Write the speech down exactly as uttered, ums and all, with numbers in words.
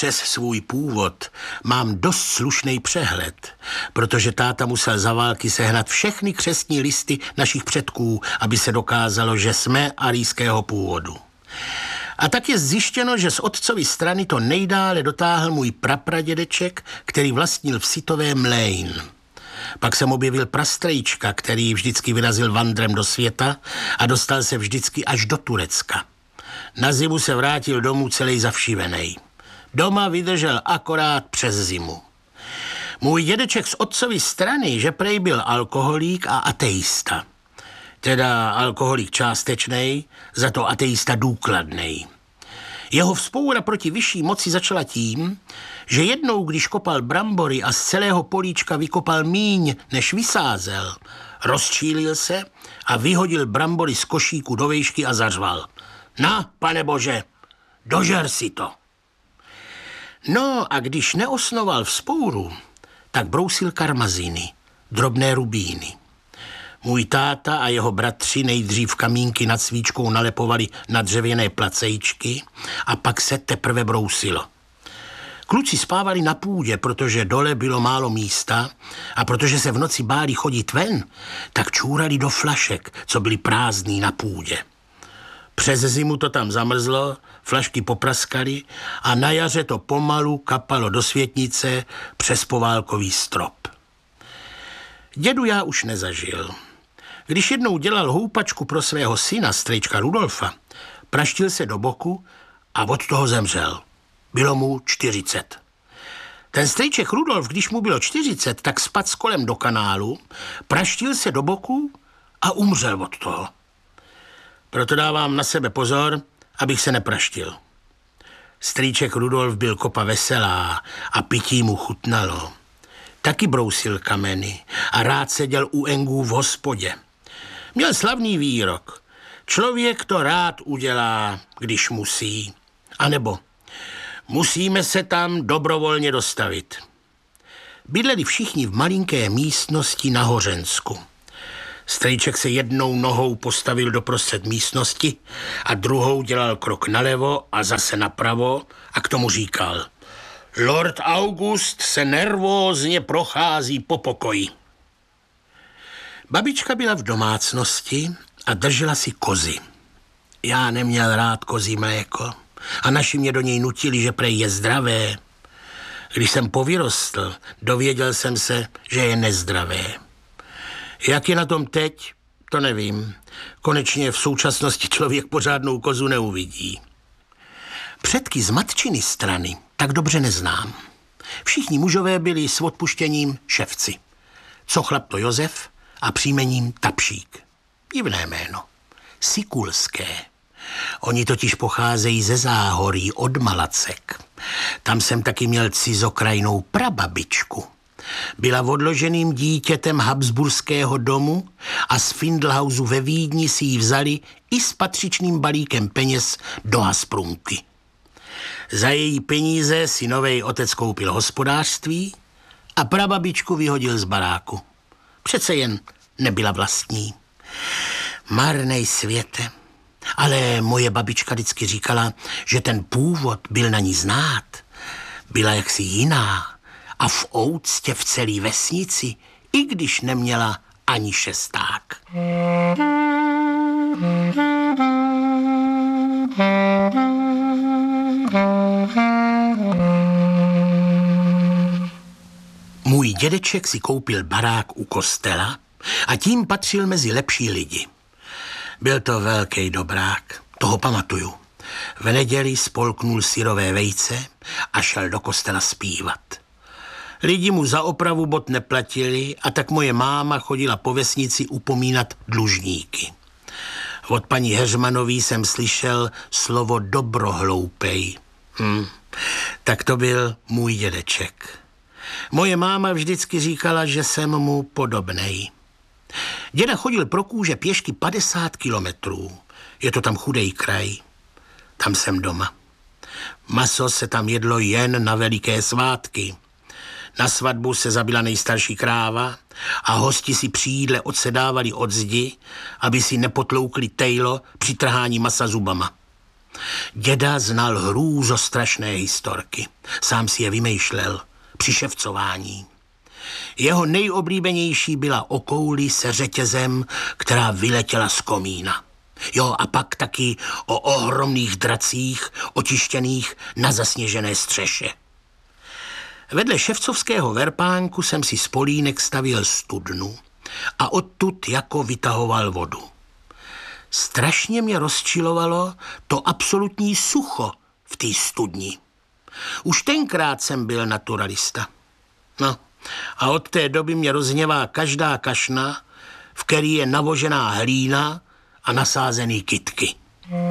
přes svůj původ mám dost slušný přehled, protože táta musel za války sehnat všechny křestní listy našich předků, aby se dokázalo, že jsme arijského původu. A tak je zjištěno, že z otcovy strany to nejdále dotáhl můj prapradědeček, který vlastnil v Sitové mlejn. Pak jsem objevil prastrejčka, který vždycky vyrazil vandrem do světa a dostal se vždycky až do Turecka. Na zimu se vrátil domů celý zavšivenej. Doma vydržel akorát přes zimu. Můj dědeček z otcovy strany, že prej byl alkoholík a ateista. Teda alkoholik částečnej, za to ateista důkladnej. Jeho vzpoura proti vyšší moci začala tím, že jednou, když kopal brambory a z celého políčka vykopal míň, než vysázel, rozčílil se a vyhodil brambory z košíku do vejšky a zařval. Na, pane bože, dožer si to. No a když neosnoval vzpouru, tak brousil karmaziny, drobné rubíny. Můj táta a jeho bratři nejdřív kamínky nad svíčkou nalepovali na dřevěné placejčky a pak se teprve brousilo. Kluci spávali na půdě, protože dole bylo málo místa a protože se v noci báli chodit ven, tak čůrali do flašek, co byly prázdný na půdě. Přes zimu to tam zamrzlo, flašky popraskaly a na jaře to pomalu kapalo do světnice přes poválkový strop. Dědu já už nezažil. Když jednou dělal houpačku pro svého syna, strejčka Rudolfa, praštil se do boku a od toho zemřel. Bylo mu čtyřicet. Ten strejček Rudolf, když mu bylo čtyřicet, tak spadl s kolem do kanálu, praštil se do boku a umřel od toho. Proto dávám na sebe pozor, abych se nepraštil. Strýček Rudolf byl kopa veselá a pití mu chutnalo. Taky brousil kameny a rád seděl u engů v hospodě. Měl slavný výrok. Člověk to rád udělá, když musí. A nebo musíme se tam dobrovolně dostavit. Bydleli všichni v malinké místnosti na Hořensku. Strejček se jednou nohou postavil doprostřed místnosti a druhou dělal krok nalevo a zase napravo a k tomu říkal: Lord August se nervózně prochází po pokoji. Babička byla v domácnosti a držela si kozy. Já neměl rád kozí mléko a naši mě do něj nutili, že prej je zdravé. Když jsem povyrostl, dověděl jsem se, že je nezdravé. Jak je na tom teď, to nevím. Konečně v současnosti člověk pořádnou kozu neuvidí. Předky z matčiny strany tak dobře neznám. Všichni mužové byli s odpuštěním ševci. Co chlap to Josef a příjmením Tapšík. Divné jméno. Sikulské. Oni totiž pocházejí ze Záhoří od Malacek. Tam jsem taky měl cizokrajnou prababičku. Byla odloženým dítětem habsburského domu a z Findlhausu ve Vídni si ji vzali i s patřičným balíkem peněz do Hasprunky. Za její peníze si novej otec koupil hospodářství a prababičku vyhodil z baráku. Přece jen nebyla vlastní. Marnej světe. Ale moje babička vždycky říkala, že ten původ byl na ní znát. Byla jaksi jiná a v ouctě v celé vesnici, i když neměla ani šesták. Můj dědeček si koupil barák u kostela a tím patřil mezi lepší lidi. Byl to velký dobrák, toho pamatuju. V neděli spolknul syrové vejce a šel do kostela zpívat. Lidi mu za opravu bot neplatili a tak moje máma chodila po vesnici upomínat dlužníky. Od paní Heřmanový jsem slyšel slovo dobrohloupej. Hm, tak to byl můj dědeček. Moje máma vždycky říkala, že jsem mu podobnej. Děda chodil pro kůže pěšky padesát kilometrů. Je to tam chudej kraj. Tam jsem doma. Maso se tam jedlo jen na veliké svátky. Na svatbu se zabila nejstarší kráva a hosti si při jídle odsedávali od zdi, aby si nepotloukli tejlo při trhání masa zubama. Děda znal hrůzostrašné historky. Sám si je vymýšlel při ševcování. Jeho nejoblíbenější byla o kouli se řetězem, která vyletěla z komína. Jo, a pak taky o ohromných dracích, otištěných na zasněžené střeše. Vedle ševcovského verpánku jsem si z polínek stavěl studnu a odtud jako vytahoval vodu. Strašně mě rozčilovalo to absolutní sucho v té studni. Už tenkrát jsem byl naturalista. No, a od té doby mě rozhněvá každá kašna, v který je navožená hlína a nasázený kytky.